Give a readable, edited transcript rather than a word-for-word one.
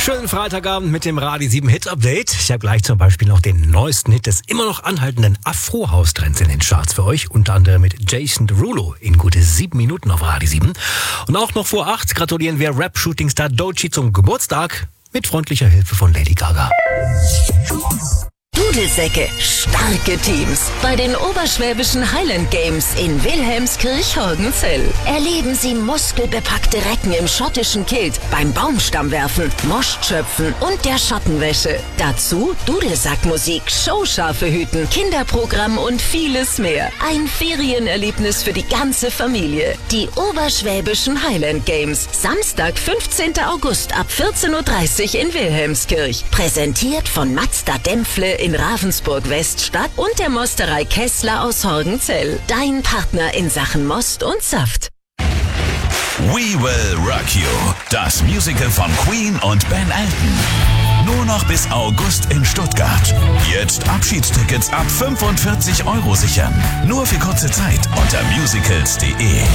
Schönen Freitagabend mit dem Radio 7 Hit Update. Ich habe gleich zum Beispiel noch den neuesten Hit des immer noch anhaltenden Afro-House-Trends in den Charts für euch. Unter anderem mit Jason Derulo in gute 7 Minuten auf Radio 7. Und auch noch vor 8 gratulieren wir Rap-Shooting-Star Doechii zum Geburtstag mit freundlicher Hilfe von Lady Gaga. Dudelsäcke, starke Teams. Bei den Oberschwäbischen Highland Games in Wilhelmskirch-Horgenzell erleben Sie muskelbepackte Recken im schottischen Kilt, beim Baumstammwerfen, Moschschöpfen und der Schottenwäsche. Dazu Dudelsackmusik, showscharfe Hüten, Kinderprogramm und vieles mehr. Ein Ferienerlebnis für die ganze Familie. Die Oberschwäbischen Highland Games. Samstag, 15. August ab 14.30 Uhr in Wilhelmskirch. Präsentiert von Mazda Dämpfle in Ravensburg-Weststadt und der Mosterei Kessler aus Horgenzell. Dein Partner in Sachen Most und Saft. We Will Rock You. Das Musical von Queen und Ben Elton. Nur noch bis August in Stuttgart. Jetzt Abschiedstickets ab 45 € sichern. Nur für kurze Zeit unter musicals.de.